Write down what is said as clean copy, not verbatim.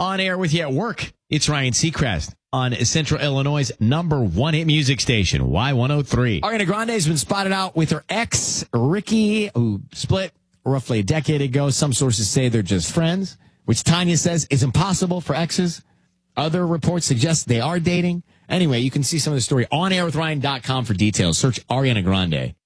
On air with you at work, it's Ryan Seacrest on Central Illinois' #1 hit music station, Y103. Ariana Grande has been spotted out with her ex, Ricky, who split roughly a decade ago. Some sources say they're just friends, which Tanya says is impossible for exes. Other reports suggest they are dating. Anyway, you can see some of the story on airwithryan.com for details. Search Ariana Grande.